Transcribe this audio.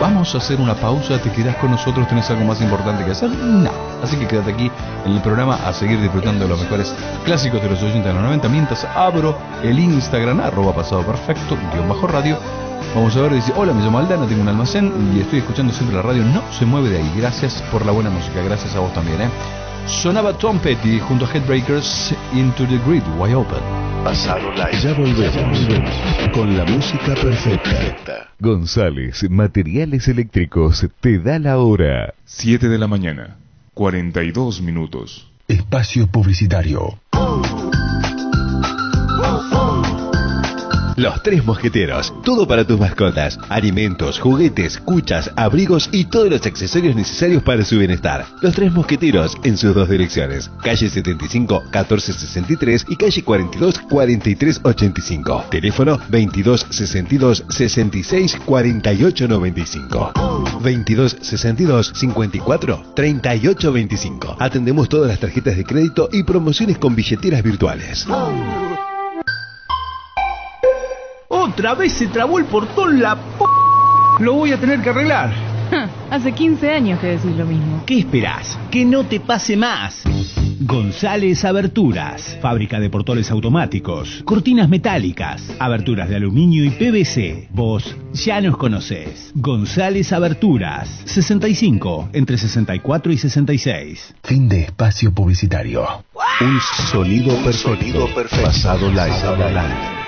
vamos a hacer una pausa, te quedás con nosotros, tenés algo más importante que hacer, no, así que quédate aquí en el programa a seguir disfrutando de los mejores clásicos de los 80 y los 90, mientras abro el Instagram, @pasadoperfecto_radio. Vamos a ver, dice: hola, me llamo Aldana, tengo un almacén y estoy escuchando siempre la radio, no se mueve de ahí, gracias por la buena música, gracias a vos también, Sonaba Tom Petty junto a Headbreakers, Into the Grid, Wide Open. Pasado Live. Ya volvemos con la música perfecta. González Materiales Eléctricos te da la hora. 7 de la mañana, 42 minutos. Espacio publicitario. Los Tres Mosqueteros, todo para tus mascotas, alimentos, juguetes, cuchas, abrigos y todos los accesorios necesarios para su bienestar. Los Tres Mosqueteros en sus dos direcciones, calle 75 1463 y calle 42 4385. Teléfono 22 62 66 48 95. 22 62 54 38 25. Atendemos todas las tarjetas de crédito y promociones con billeteras virtuales. Otra vez se trabó el portón, la p... Lo voy a tener que arreglar. Hace 15 años que decís lo mismo. ¿Qué esperás? Que no te pase más. González Aberturas, fábrica de portones automáticos, cortinas metálicas, aberturas de aluminio y PVC. Vos ya nos conocés. González Aberturas, 65, entre 64 y 66. Fin de espacio publicitario. Un sonido perfecto. Pasado Live.